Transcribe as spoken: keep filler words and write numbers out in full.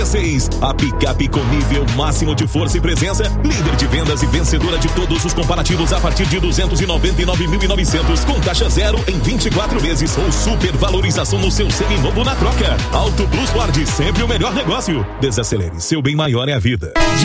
A picape com nível máximo de força e presença, líder de vendas e vencedora de todos os comparativos a partir de duzentos e noventa e nove mil e novecentos, com taxa zero em vinte e quatro vezes ou super valorização no seu seminovo na troca. Auto Plus Ford, sempre o melhor negócio. Desacelere, seu bem maior é a vida.